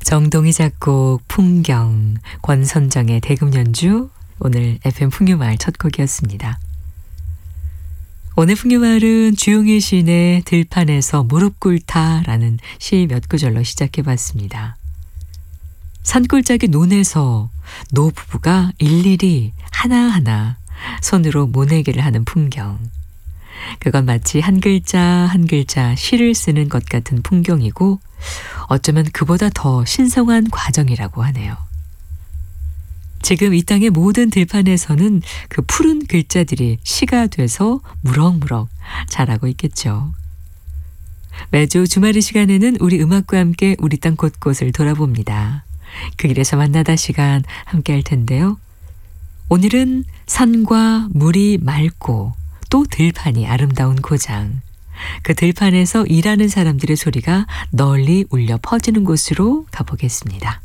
정동희 작곡 풍경, 권선정의 대금 연주, 오늘 FM 풍류마을 첫 곡이었습니다. 오늘 풍류마을은 주용일 시인의 들판에서 무릎 꿇다라는 시 몇 구절로 시작해봤습니다. 산골짜기 논에서 노부부가 일일이 하나하나 손으로 모내기를 하는 풍경. 그건 마치 한 글자 한 글자 시를 쓰는 것 같은 풍경이고 어쩌면 그보다 더 신성한 과정이라고 하네요. 지금 이 땅의 모든 들판에서는 그 푸른 글자들이 시가 돼서 무럭무럭 자라고 있겠죠. 매주 주말 이 시간에는 우리 음악과 함께 우리 땅 곳곳을 돌아봅니다. 그 길에서 만나다 시간 함께 할 텐데요. 오늘은 산과 물이 맑고 또 들판이 아름다운 고장. 그 들판에서 일하는 사람들의 소리가 널리 울려 퍼지는 곳으로 가보겠습니다.